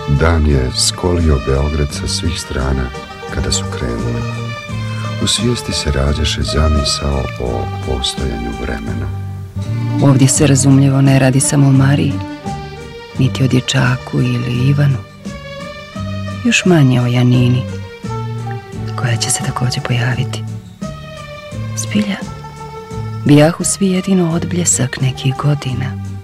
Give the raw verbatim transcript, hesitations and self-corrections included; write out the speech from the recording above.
Dan je skolio Beograd sa svih strana kada su krenuli. U svijesti se rađaše zamisao o postojanju vremena. Ovdje se razumljivo ne radi samo o Mariji, niti o dječaku ili Ivanu. Još manje o Janini, koja će se također pojaviti. Zbilja, bijahu svi jedino odbljesak nekih godina.